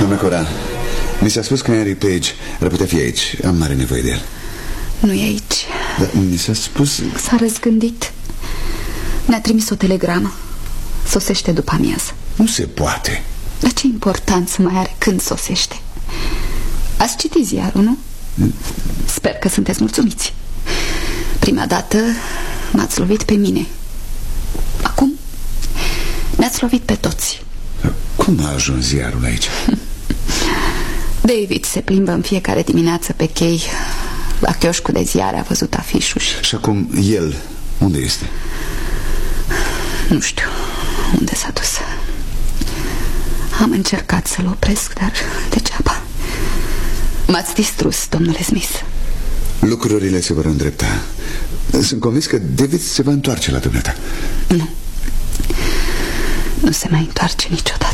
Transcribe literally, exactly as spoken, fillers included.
Doamna Cora, mi s-a spus că Henry Page ar putea fi aici. Am mare nevoie de el. Nu e aici. Dar mi s-a spus... S-a răzgândit. Ne-a trimis o telegramă. Sosește după amiază. Nu se poate. Dar ce importanță mai are când sosește? Ați citit ziarul, nu? Sper că sunteți mulțumiți. Prima dată m-ați lovit pe mine. Acum ne-ați lovit pe toți. Cum a ajuns ziarul aici? David se plimbă în fiecare dimineață pe chei. La chioșcul de ziare a văzut afișul și... Și acum el, unde este? Nu știu unde s-a dus. Am încercat să-l opresc, dar degeaba. M-ați distrus, domnule Smith. Lucrurile se vor îndrepta. Sunt convins că David se va întoarce la dumneata. Nu. Nu se mai întoarce niciodată.